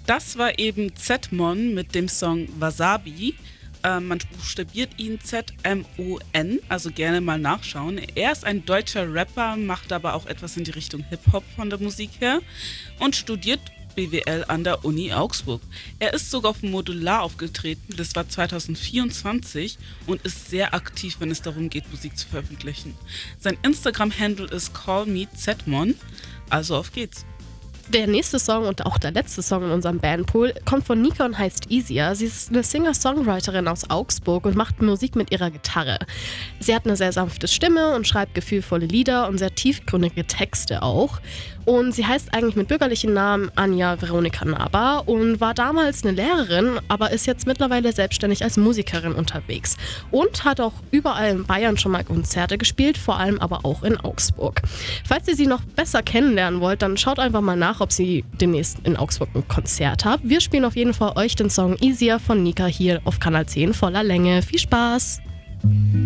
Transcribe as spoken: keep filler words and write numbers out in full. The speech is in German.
Das war eben Z-Mon mit dem Song Wasabi. Äh, man buchstabiert ihn Z M O N, also gerne mal nachschauen. Er ist ein deutscher Rapper, macht aber auch etwas in die Richtung Hip-Hop von der Musik her und studiert B W L an der Uni Augsburg. Er ist sogar auf Modular aufgetreten, das war zwanzig vierundzwanzig, und ist sehr aktiv, wenn es darum geht, Musik zu veröffentlichen. Sein Instagram-Handle ist callmezmon, also auf geht's. Der nächste Song und auch der letzte Song in unserem Bandpool kommt von Nika und heißt Easier. Sie ist eine Singer-Songwriterin aus Augsburg und macht Musik mit ihrer Gitarre. Sie hat eine sehr sanfte Stimme und schreibt gefühlvolle Lieder und sehr tiefgründige Texte auch. Und sie heißt eigentlich mit bürgerlichen Namen Anja Veronika Naber und war damals eine Lehrerin, aber ist jetzt mittlerweile selbstständig als Musikerin unterwegs. Und hat auch überall in Bayern schon mal Konzerte gespielt, vor allem aber auch in Augsburg. Falls ihr sie noch besser kennenlernen wollt, dann schaut einfach mal nach, ob sie demnächst in Augsburg ein Konzert hat. Wir spielen auf jeden Fall euch den Song Easier von Nika hier auf Kanal zehn voller Länge. Viel Spaß!